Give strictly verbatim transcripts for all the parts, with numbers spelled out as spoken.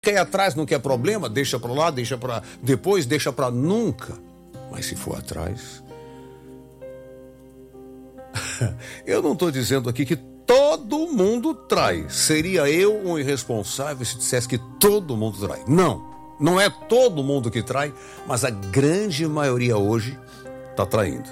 Quer ir atrás, não quer problema, deixa pra lá, deixa pra depois, deixa pra nunca. Mas se for atrás... Eu não estou dizendo aqui que todo mundo trai. Seria eu um irresponsável se dissesse que todo mundo trai. Não, não é todo mundo que trai, mas a grande maioria hoje está traindo.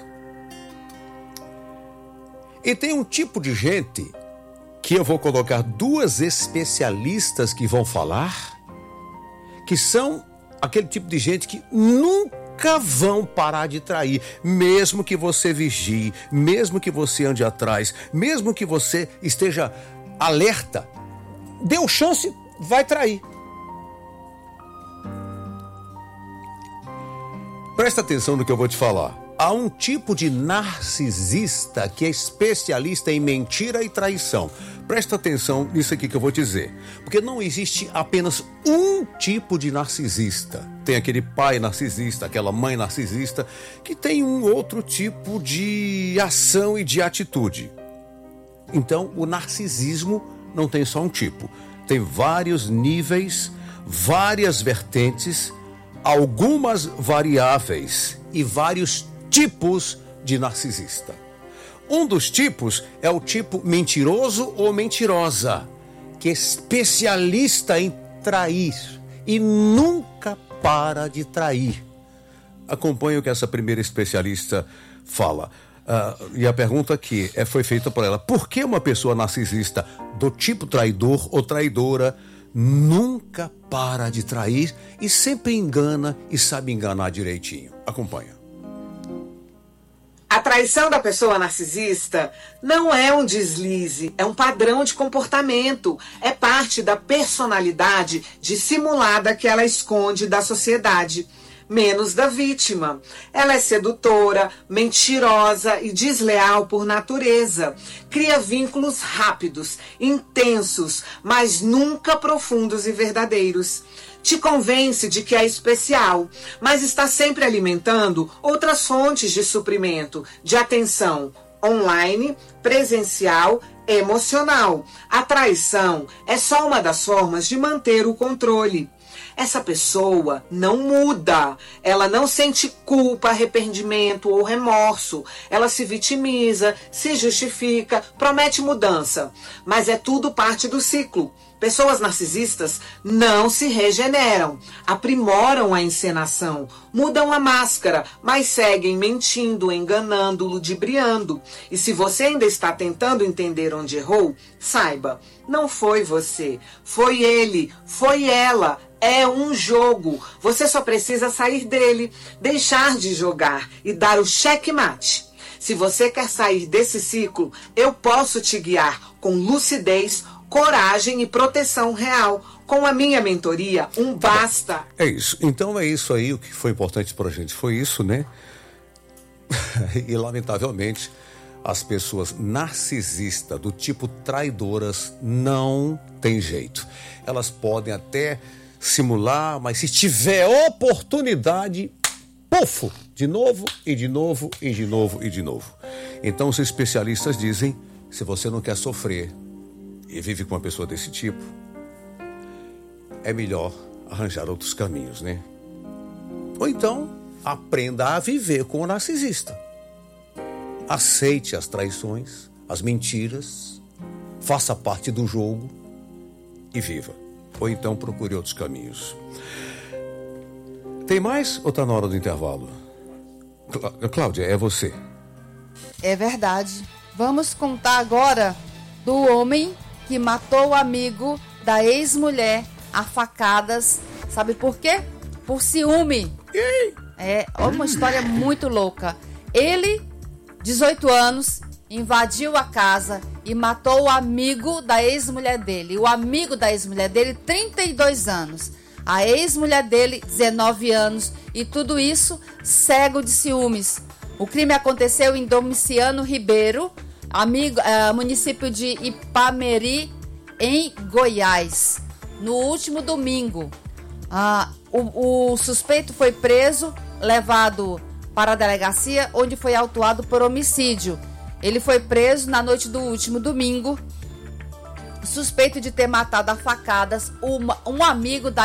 E tem um tipo de gente que eu vou colocar duas especialistas que vão falar, que são aquele tipo de gente que nunca vão parar de trair, mesmo que você vigie, mesmo que você ande atrás, mesmo que você esteja alerta, deu chance, vai trair. Presta atenção no que eu vou te falar. Há um tipo de narcisista que é especialista em mentira e traição. Presta atenção nisso aqui que eu vou te dizer. Porque não existe apenas um tipo de narcisista. Tem aquele pai narcisista, aquela mãe narcisista, que tem um outro tipo de ação e de atitude. Então, o narcisismo não tem só um tipo. Tem vários níveis, várias vertentes, algumas variáveis e vários tipos de narcisista. Um dos tipos é o tipo mentiroso ou mentirosa, que é especialista em trair e nunca para de trair. Acompanhe o que essa primeira especialista fala. Uh, e a pergunta aqui é, foi feita por ela: por que uma pessoa narcisista do tipo traidor ou traidora nunca para de trair e sempre engana e sabe enganar direitinho? Acompanha. A traição da pessoa narcisista não é um deslize, é um padrão de comportamento, é parte da personalidade dissimulada que ela esconde da sociedade, menos da vítima. Ela é sedutora, mentirosa e desleal por natureza. Cria vínculos rápidos, intensos, mas nunca profundos e verdadeiros. Te convence de que é especial, mas está sempre alimentando outras fontes de suprimento, de atenção online, presencial, emocional. A traição é só uma das formas de manter o controle. Essa pessoa não muda, ela não sente culpa, arrependimento ou remorso, ela se vitimiza, se justifica, promete mudança, mas é tudo parte do ciclo. Pessoas narcisistas não se regeneram, aprimoram a encenação, mudam a máscara, mas seguem mentindo, enganando, ludibriando. E se você ainda está tentando entender onde errou, saiba, não foi você, foi ele, foi ela. É um jogo. Você só precisa sair dele, deixar de jogar e dar o checkmate. Se você quer sair desse ciclo, eu posso te guiar com lucidez, coragem e proteção real. Com a minha mentoria, um basta. É isso. Então é isso aí. O que foi importante pra gente foi isso, né? E lamentavelmente, as pessoas narcisistas do tipo traidoras não tem jeito. Elas podem até simular, mas se tiver oportunidade, pufo, de novo e de novo e de novo e de novo. Então os especialistas dizem, se você não quer sofrer e vive com uma pessoa desse tipo, é melhor arranjar outros caminhos, né? Ou então, aprenda a viver com o narcisista. Aceite as traições, as mentiras, faça parte do jogo e viva. Ou então procure outros caminhos. Tem mais ou tá na hora do intervalo? Clá- Cláudia, é você. É verdade. Vamos contar agora do homem que matou o amigo da ex-mulher a facadas. Sabe por quê? Por ciúme. É uma história muito louca. Ele, dezoito anos, invadiu a casa e matou o amigo da ex-mulher dele. O amigo da ex-mulher dele, trinta e dois anos. A ex-mulher dele, dezenove anos. E tudo isso cego de ciúmes. O crime aconteceu em Domiciano Ribeiro, amigo, uh, município de Ipameri, em Goiás, no último domingo. Uh, o, o suspeito foi preso, levado para a delegacia, onde foi autuado por homicídio. Ele foi preso na noite do último domingo, suspeito de ter matado a facadas uma, um amigo da